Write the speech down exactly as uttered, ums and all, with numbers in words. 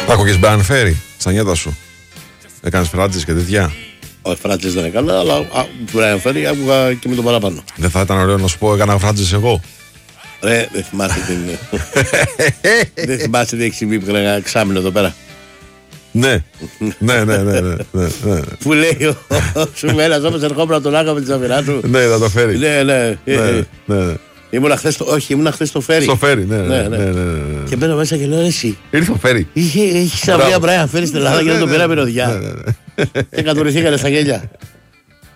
Άκουγες Μπράιν Φέρι στα νιάτα σου? Έκανες φράτσες και τέτοια? Όχι, φράτσες δεν έκανα, αλλά Μπράιν Φέρι άκουγα και με τον παραπάνω. Δεν θα ήταν ωραίο να σου πω έκανα φράτσες εγώ? Ρε, δεν θυμάσαι την. Δεν θυμάσαι τι έχει συμβεί που έκανα εξάμηνο εδώ πέρα? Ναι, ναι, ναι, ναι, ναι, ναι. Που λέει ο Σουμέλας όπως ερχόμουν τον Άγκα με τη ζαβυρά του. Ναι, θα το φέρει. Ναι, ναι. Ναι. Ήμουνα χθες το, όχι, ήμουνα χθες στο Φέρι. Στο Φέρι, ναι, ναι, ναι, ναι. Και μπαίνω μέσα και λέω εσύ. Ήρθε ο Φέρι. Είχε, έχει σαβρία Μπράιν Φέρι στην Ελλάδα και δεν τον πήραμε ρωδιά. Και κατουρηθήκανε στα γέλια.